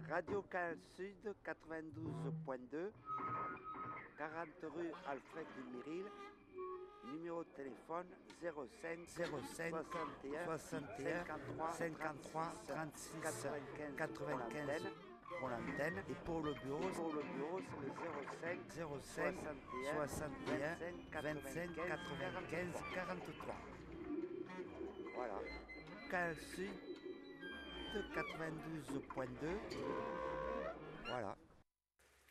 Radio Canal Sud 92.2, 40 rue Alfred Dumiril, numéro de téléphone 05 61 53 36 95 pour l'antenne, et pour le bureau c'est le 05 61 25 95 43. Voilà. Canal Sud 92.2. Voilà.